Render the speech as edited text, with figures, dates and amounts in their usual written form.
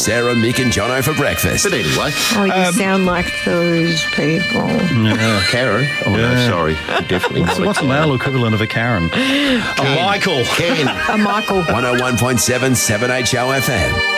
Sarah, Mick and Jono for breakfast. But anyway, Oh, you sound like those people. Karen. Oh, no, sorry. Definitely not. What's the male equivalent of a Karen? A Michael. Ken. A Michael. 101.7 7HO FM.